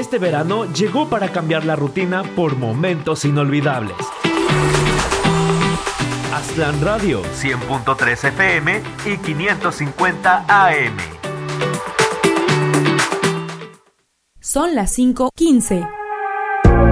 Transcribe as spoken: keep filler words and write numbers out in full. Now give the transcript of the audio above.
Este verano llegó para cambiar la rutina por momentos inolvidables. Aztlán Radio, cien punto tres F M y quinientos cincuenta A M. Son las cinco quince.